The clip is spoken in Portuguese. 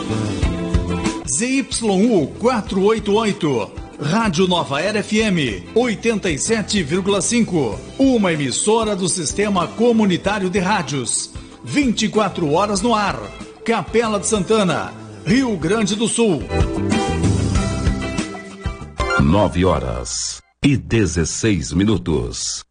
ZYU 488, Rádio Nova Era FM 87,5, uma emissora do Sistema Comunitário de Rádios, 24 horas no ar, Capela de Santana, Rio Grande do Sul. 9 horas e 16 minutos.